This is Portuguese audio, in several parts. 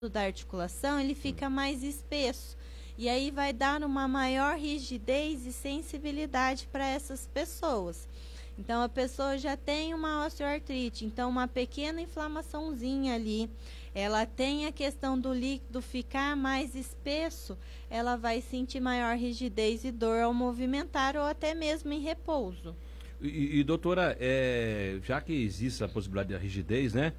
da articulação, ele fica mais espesso. E aí vai dar uma maior rigidez e sensibilidade para essas pessoas. Então, a pessoa já tem uma osteoartrite, então uma pequena inflamaçãozinha ali, ela tem a questão do líquido ficar mais espesso, ela vai sentir maior rigidez e dor ao movimentar ou até mesmo em repouso. E doutora, já que existe a possibilidade da rigidez, né?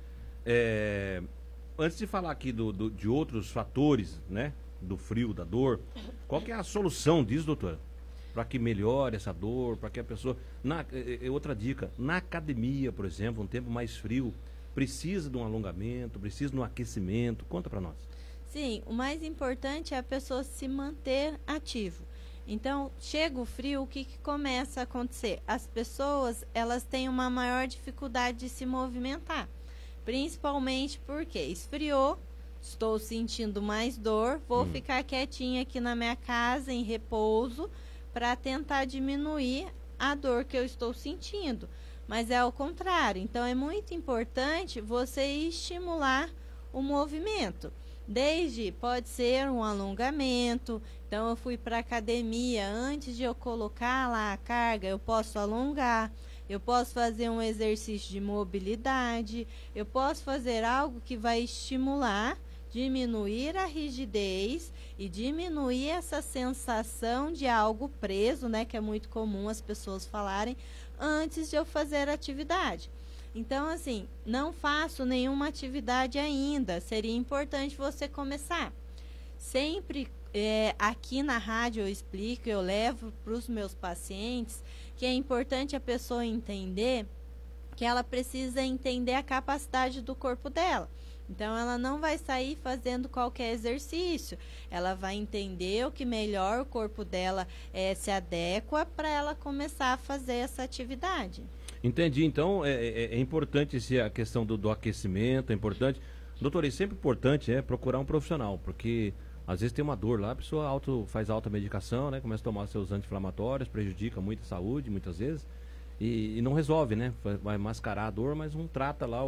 Antes de falar aqui de outros fatores, né? Do frio, da dor, qual que é a solução disso, doutora? Para que melhore essa dor, para que a pessoa... outra dica, na academia, por exemplo, um tempo mais frio, precisa de um alongamento, precisa de um aquecimento, conta para nós. Sim, o mais importante é a pessoa se manter ativo. Então, chega o frio, o que começa a acontecer? As pessoas, elas têm uma maior dificuldade de se movimentar, principalmente porque esfriou, estou sentindo mais dor, vou ficar quietinha aqui na minha casa, em repouso, para tentar diminuir a dor que eu estou sentindo. Mas é o contrário. Então, é muito importante você estimular o movimento. Pode ser um alongamento. Então, eu fui para a academia, antes de eu colocar lá a carga, eu posso alongar. Eu posso fazer um exercício de mobilidade. Eu posso fazer algo que vai estimular, diminuir a rigidez e diminuir essa sensação de algo preso, né, que é muito comum as pessoas falarem antes de eu fazer a atividade. Então, assim, não faço nenhuma atividade ainda, seria importante você começar. Sempre aqui na rádio eu explico, eu levo para os meus pacientes que é importante a pessoa entender que ela precisa entender a capacidade do corpo dela. Então, ela não vai sair fazendo qualquer exercício. Ela vai entender o que melhor o corpo dela se adequa para ela começar a fazer essa atividade. Entendi. Então, é importante a questão do aquecimento, é importante. Doutora, é sempre importante procurar um profissional, porque às vezes tem uma dor lá, a pessoa faz automedicação, né? Começa a tomar seus anti-inflamatórios, prejudica muito a saúde, muitas vezes, e não resolve, né? Vai mascarar a dor, mas não trata lá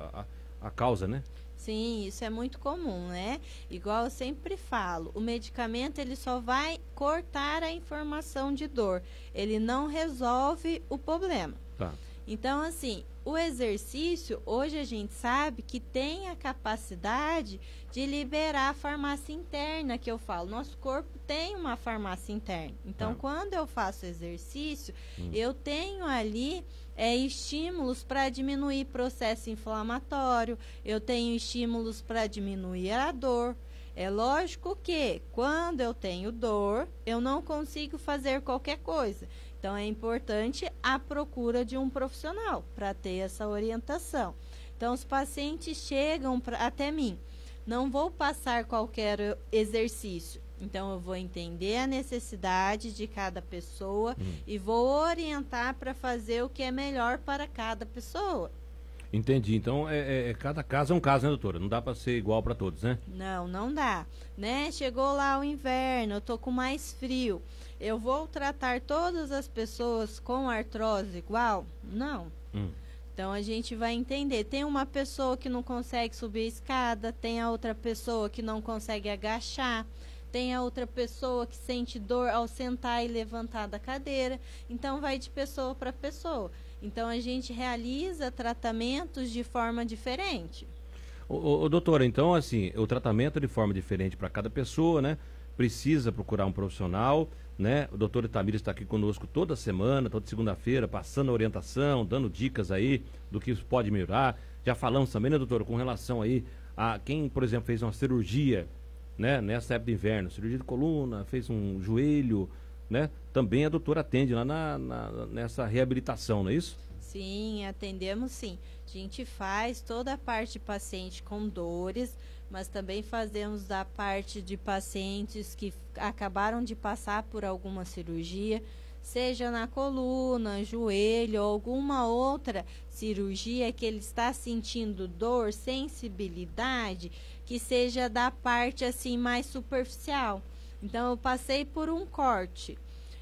a causa, né? Sim, isso é muito comum, né? Igual eu sempre falo, o medicamento ele só vai cortar a informação de dor, ele não resolve o problema. Tá. Então, assim, o exercício, hoje a gente sabe que tem a capacidade de liberar a farmácia interna, que eu falo. Nosso corpo tem uma farmácia interna. Então, quando eu faço exercício, eu tenho ali estímulos para diminuir processo inflamatório, eu tenho estímulos para diminuir a dor. É lógico que quando eu tenho dor, eu não consigo fazer qualquer coisa. Então, é importante a procura de um profissional para ter essa orientação. Então, os pacientes chegam até mim. Não vou passar qualquer exercício. Então, eu vou entender a necessidade de cada pessoa e vou orientar para fazer o que é melhor para cada pessoa. Entendi. Então, cada caso é um caso, né, doutora? Não dá para ser igual para todos, né? Não, não dá. Né? Chegou lá o inverno, eu tô com mais frio. Eu vou tratar todas as pessoas com artrose igual? Não. Então, a gente vai entender. Tem uma pessoa que não consegue subir a escada, tem a outra pessoa que não consegue agachar, tem a outra pessoa que sente dor ao sentar e levantar da cadeira. Então, vai de pessoa para pessoa. Então, a gente realiza tratamentos de forma diferente. Doutora, então, assim, o tratamento é de forma diferente para cada pessoa, né? Precisa procurar um profissional, né? O doutor Itamires está aqui conosco toda semana, toda segunda-feira, passando orientação, dando dicas aí do que pode melhorar. Já falamos também, né, doutora, com relação aí a quem, por exemplo, fez uma cirurgia, né, nessa época de inverno, cirurgia de coluna, fez um joelho, né? Também a doutora atende lá nessa reabilitação, não é isso? Sim, atendemos sim. A gente faz toda a parte de paciente com dores, mas também fazemos da parte de pacientes que acabaram de passar por alguma cirurgia, seja na coluna, joelho ou alguma outra cirurgia que ele está sentindo dor, sensibilidade, que seja da parte assim mais superficial. Então, eu passei por um corte.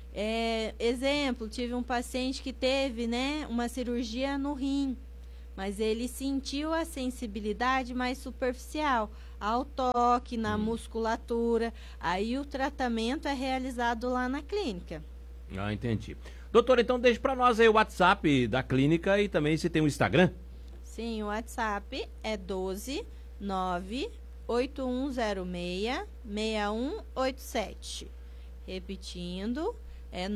Exemplo, tive um paciente que teve, né, uma cirurgia no rim, mas ele sentiu a sensibilidade mais superficial. ao toque, na musculatura. Aí o tratamento é realizado lá na clínica. Ah, entendi. Doutora, então deixa para nós aí o WhatsApp da clínica e também se tem um Instagram. Sim, o WhatsApp é 12 98106 6187. Repetindo, é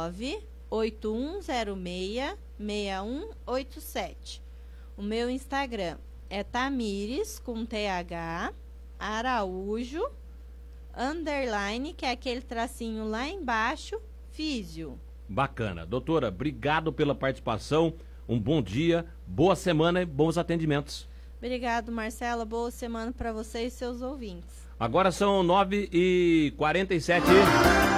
98106 6187. O meu Instagram é Tamires, com TH, Araújo, underline, que é aquele tracinho lá embaixo, físio. Bacana. Doutora, obrigado pela participação. Um bom dia, boa semana e bons atendimentos. Obrigado, Marcela. Boa semana para você e seus ouvintes. Agora são 9h47.